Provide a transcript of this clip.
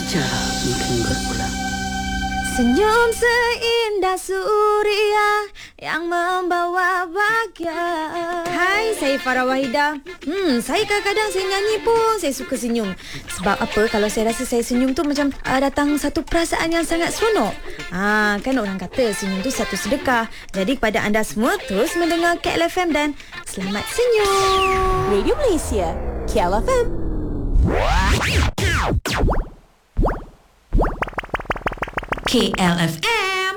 Cara mungkin berulang. Senyum seindah suria yang membawa bahagia. Hai, saya Farah Wahidah. Saya kadang-kadang saya nyanyi pun saya suka senyum. Sebab apa? Kalau saya rasa saya senyum tu macam datang satu perasaan yang sangat seronok. Kan orang kata senyum tu satu sedekah. Jadi kepada anda semua, terus mendengar KLFM dan selamat senyum. Radio Malaysia, KLFM. KLFM